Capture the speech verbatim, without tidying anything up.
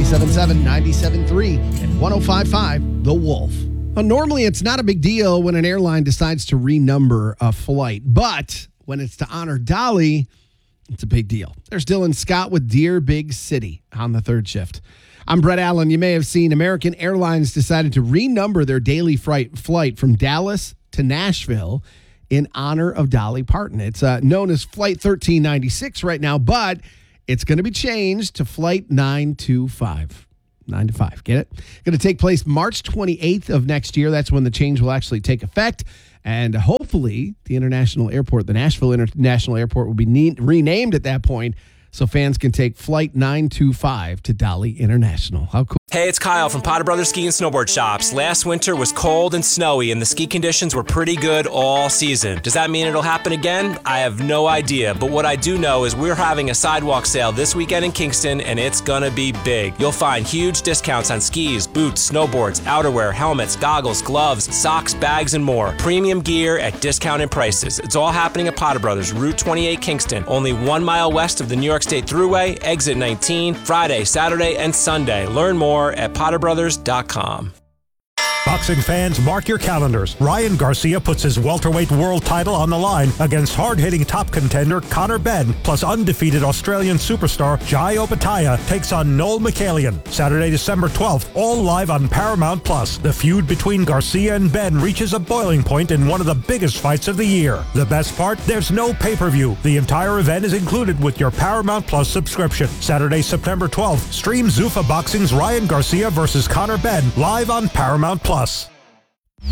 ninety-seven point seven, ninety-seven point three, and one oh five point five The Wolf. Well, normally, it's not a big deal when an airline decides to renumber a flight, but when it's to honor Dolly, it's a big deal. There's Dylan Scott with Dear Big City on the third shift. I'm Brett Allen. You may have seen American Airlines decided to renumber their daily flight, flight from Dallas to Nashville in honor of Dolly Parton. It's uh, known as Flight thirteen ninety-six right now, but it's going to be changed to Flight nine two five. nine to five, get it? Going to take place March twenty-eighth of next year. That's when the change will actually take effect. And hopefully the international airport, the Nashville International Airport, will be ne- renamed at that point so fans can take Flight nine two five to Dolly International. How cool. Hey, it's Kyle from Potter Brothers Ski and Snowboard Shops. Last winter was cold and snowy, and the ski conditions were pretty good all season. Does that mean it'll happen again? I have no idea, but what I do know is we're having a sidewalk sale this weekend in Kingston, and it's gonna be big. You'll find huge discounts on skis, boots, snowboards, outerwear, helmets, goggles, gloves, socks, bags, and more. Premium gear at discounted prices. It's all happening at Potter Brothers, Route twenty-eight, Kingston, only one mile west of the New York State Thruway, exit nineteen, Friday, Saturday, and Sunday. Learn more at potter brothers dot com. Boxing fans, mark your calendars. Ryan Garcia puts his welterweight world title on the line against hard-hitting top contender Conor Benn, plus undefeated Australian superstar Jai Opetaia takes on Noel Michaelian. Saturday, December twelfth, all live on Paramount Plus. The feud between Garcia and Benn reaches a boiling point in one of the biggest fights of the year. The best part? There's no pay-per-view. The entire event is included with your Paramount Plus subscription. Saturday, September twelfth, stream Zuffa Boxing's Ryan Garcia versus Conor Benn live on Paramount Plus.